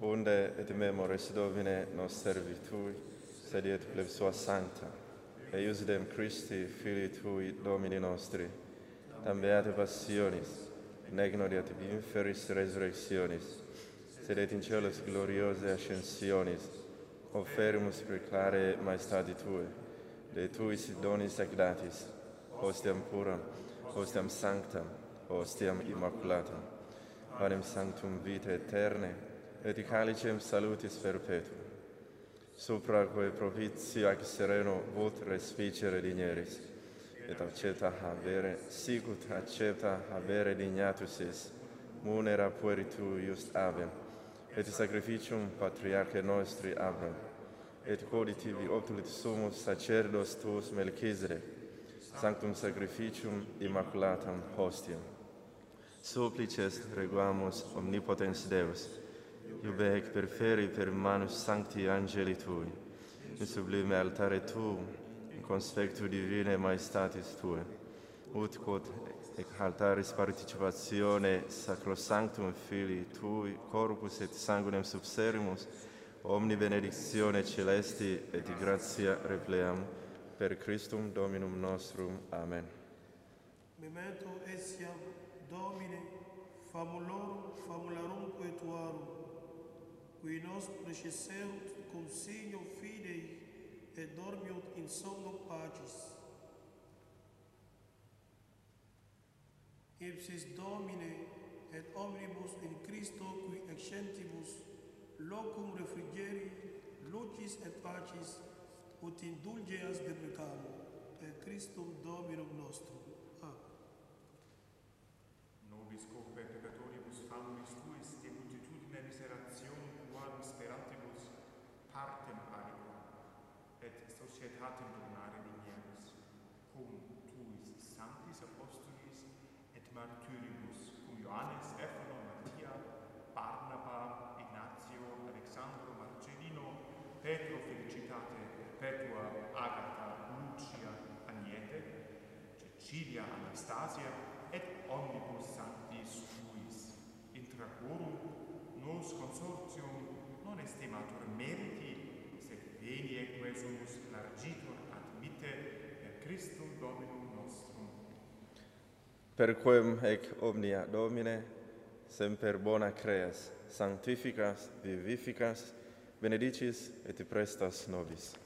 unde et memoris Domine nos servitui, sed et pleb sua sancta, eius dem Christi, Filii Tui, Domini nostri, tam beate passionis, nec nodiat inferis resurrectionis, sed et in celos gloriose ascensionis, offerimus preclare maestati Tue, de Tuis donis ac datis, hostiam puram, hostiam sanctam, hostiam immaculatam, panem sanctum vitae aeterne, et calicem salutis perpetuum, supra quae propitio ac sereno vult respicere digneris, et accepta habere, sicut accepta habere dignatus is, munera pueri tu just avem, et sacrificium patriarche nostri Abram, et coditivi otulit sumus sacerdos tuus Melchisedec, sanctum sacrificium immaculatam hostiam. Supplices reguamus omnipotens Deus, iube ec perferi per manus sancti angeli Tui, in sublime altare Tuum, in conspectu divine maestatis Tue, ut quod ec altaris participatione sacrosanctum Filii Tui, corpus et sanguinem subservimus, omni benedictione celesti et gratia repleam, per Christum Dominum nostrum. Amen. Memento etiam Domine famularum tuarum, qui nos praeceserunt cum signo fidei et dormiunt in somno pacis. Ipsis Domine et omnibus in Christo qui excentibus locum refrigeri, lucis et pacis ut indulgeas deprecamur, per Christum Dominum nostrum. Amen. Nobis cum peccatoribus famibus tuis de multitudine miserationum quam speratibus partem aliquam, et societatem donare dignerus, cum tuis sanctis apostolis et martyribus, cum Ioannes, Stephanos, Mattia, Barnaba, Ignatio, Alexandro, Marcellino, Petro, Felicitate, Perpetua, Agatha, Lucia, Agnete, Cecilia, Anastasia, et omnibus sanctis suis, intra quorum nos consortium non estimatur meriti, sed venie quesumus largitur admitte per Christum Dominum nostrum. Per quem ec omnia Domine, semper bona creas, sanctificas, vivificas, benedicis et prestas nobis.